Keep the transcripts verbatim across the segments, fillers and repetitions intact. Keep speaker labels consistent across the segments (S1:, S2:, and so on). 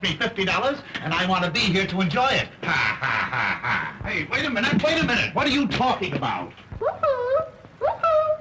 S1: Me fifty dollars, and I want to be here to enjoy it. Ha, ha, ha, ha. Hey, wait a minute, wait a minute. What are you talking about?
S2: Woohoo! Woohoo!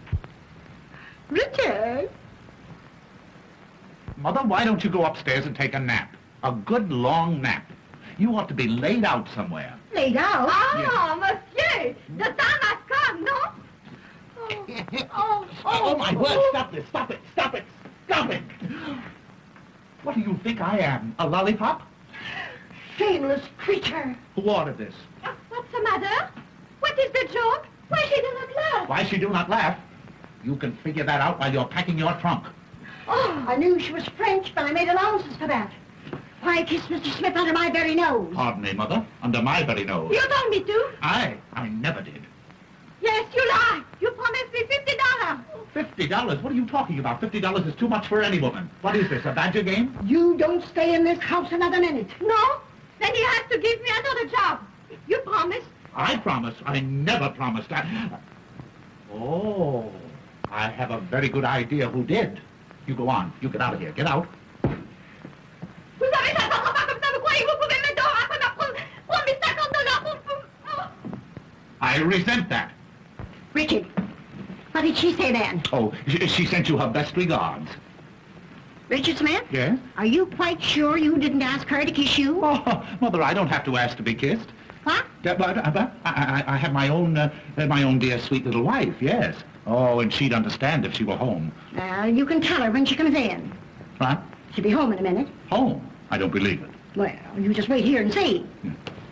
S2: Richard!
S1: Mother, why don't you go upstairs and take a nap? A good long nap. You ought to be laid out somewhere.
S2: Laid out?
S3: Ah, monsieur! The time has come, no?
S2: Oh, oh,
S1: Oh, my word, stop this, stop it, stop it, stop it! What do you think I am, a lollipop?
S2: shameless creature!
S1: Who ordered this?
S3: What's the matter? What is the joke? Why she do not laugh?
S1: Why she do not laugh? You can figure that out while you're packing your trunk.
S2: Oh, I knew she was French, but I made allowances for that. Why kiss Mister Smith under my very nose?
S1: Pardon me, Mother, under my very nose.
S3: You told me to.
S1: I, I never did.
S3: Yes, you lie. You promised me fifty dollars.
S1: Fifty dollars? What are you talking about? Fifty dollars is too much for any woman. What is this, a badger game?
S2: You don't stay in this house another minute.
S3: No? Then you have to give me another job. You promised.
S1: I promise. I never promised. I... Oh, I have a very good idea who did. You go on. You get out of here. Get out.
S3: Vous avez ça, ça pas comme ça. Vous croyez que vous pouvez me donner après m'apprendre promis cinquante dollars pour...
S1: I resent that.
S2: Richard, what did she say then?
S1: Oh, she, she sent you her best regards.
S2: Richard Smith?
S1: Yes?
S2: Are you quite sure you didn't ask her to kiss you?
S1: Oh, Mother, I don't have to ask to be kissed.
S2: What?
S1: Yeah, but, uh, but I, I, I have my own, uh, my own dear, sweet little wife, yes. Oh, and she'd understand if she were home.
S2: Well, you can tell her when she comes in.
S1: What?
S2: She'll be home in a minute.
S1: Home? I don't believe it.
S2: Well, you just wait here and see.
S1: Hmm.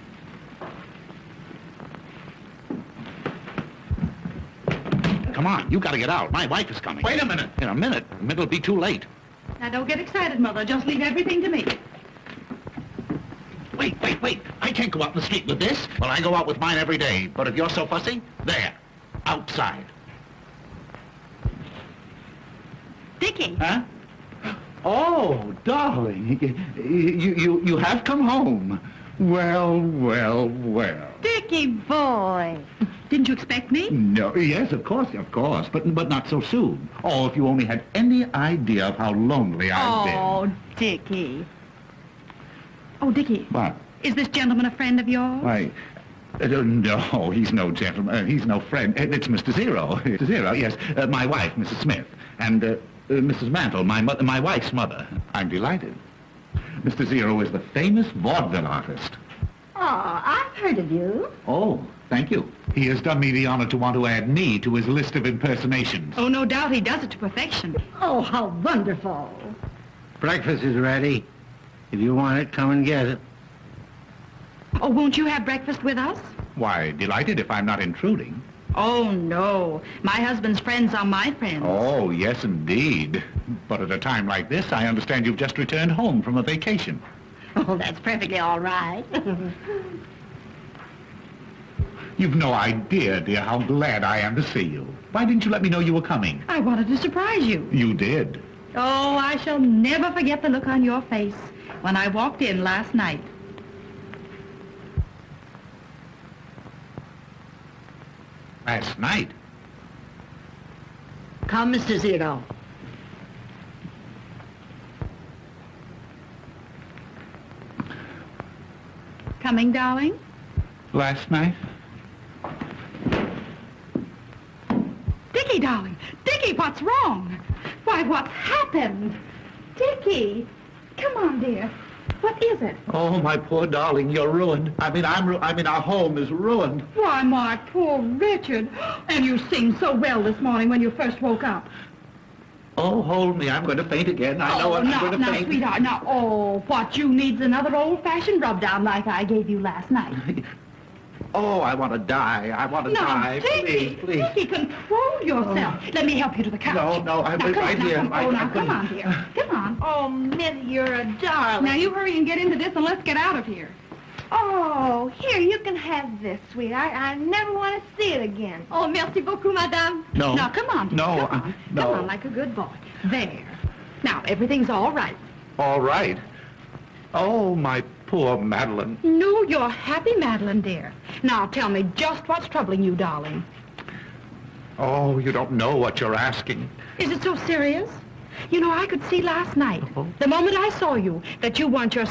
S1: Come on, you gotta get out. My wife is coming. Wait a minute. In a minute. A minute will be too late.
S3: Now, don't get excited, Mother. Just leave everything to me.
S1: Wait, wait, wait. I can't go out in the street with this. Well, I go out with mine every day. But if you're so fussy, there. Outside.
S3: Dickie.
S1: Huh? Oh, darling. You, you, you have come home. Well, well, well.
S3: Dickie boy. Didn't you expect me?
S1: No, yes, of course, of course, but but not so soon. Oh, if you only had any idea of how lonely I've been.
S3: Oh, Dickie. Oh, Dickie.
S1: What?
S3: Is this gentleman a friend of yours?
S1: Why, uh, no, he's no gentleman. Uh, he's no friend. Uh, It's Mister Zero. Mister Zero, yes. Uh, my wife, Missus Smith, and uh, uh, Missus Mantle, my mother, my wife's mother. I'm delighted. Mister Zero is the famous vaudeville artist.
S2: Oh, I've heard of you.
S1: Oh, thank you. He has done me the honor to want to add me to his list of impersonations.
S3: Oh, no doubt he does it to perfection.
S2: Oh, how wonderful.
S4: Breakfast is ready. If you want it, come and get it.
S3: Oh, won't you have breakfast with us?
S1: Why, delighted if I'm not intruding.
S3: Oh, no. My husband's friends are my friends.
S1: Oh, yes, indeed. But at a time like this, I understand you've just returned home from a vacation.
S2: Oh, that's perfectly all right.
S1: You've no idea, dear, how glad I am to see you. Why didn't you let me know you were coming?
S3: I wanted to surprise you.
S1: You did.
S3: Oh, I shall never forget the look on your face when I walked in last night.
S1: Last night?
S2: Come, Mister Zero.
S3: Coming, darling?
S1: Last night?
S3: Dickie, darling. Dickie, what's wrong? Why, what's happened? Dickie, come on, dear. What is it?
S1: Oh, my poor darling, you're ruined. I mean, I'm ru- I mean, our home is ruined.
S3: Why, my poor Richard. And you seemed so well this morning when you first woke up.
S1: Oh, hold me. I'm going to faint again. I know
S3: oh,
S1: I'm
S3: now,
S1: going to
S3: now,
S1: faint.
S3: sweetheart, now, oh, what you need's another old-fashioned rub-down like I gave you last night.
S1: Oh, I want to die. I want to
S3: No,
S1: die.
S3: Dickie,
S1: Please, please.
S3: Dickie, control yourself. Let me help you to the couch.
S1: No, no, I'm
S3: now,
S1: right
S3: come on,
S1: here.
S3: Now,
S1: I-
S3: oh,
S1: I
S3: now, come
S1: couldn't-
S3: on, dear. Come on.
S2: Oh, Millie, you're a darling.
S3: Now, you hurry and get into this, and let's get out of here.
S5: Oh, here, you can have this, sweetheart. I never want to see it again.
S3: Oh, merci beaucoup, madame.
S1: No.
S3: Now, come on, dear.
S1: No,
S3: Come
S1: uh,
S3: on.
S1: no.
S3: Come on, like a good boy. There. Now, everything's all right.
S1: All right. Oh, my poor Madeline.
S3: No, you're happy, Madeline, dear. Now, tell me just what's troubling you, darling.
S1: Oh, you don't know what you're asking.
S3: Is it so serious? You know, I could see last night, the moment I saw you, that you weren't your